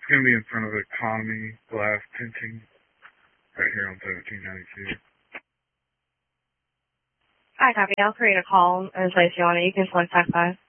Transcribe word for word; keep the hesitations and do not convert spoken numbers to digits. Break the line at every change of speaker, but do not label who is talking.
It's going to be in front of Economy Glass Tinting, right here on seventeen ninety-two.
Hi, copy. I'll create a call and place you on it. You can select type five.